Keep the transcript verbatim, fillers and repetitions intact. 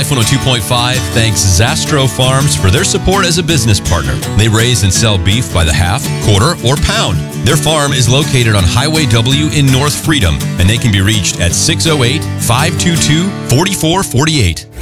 Life one oh two point five thanks Zastro Farms for their support as a business partner. They raise and sell beef by the half, quarter, or pound. Their farm is located on Highway W in North Freedom, and they can be reached at six oh eight, five two two, four four four eight.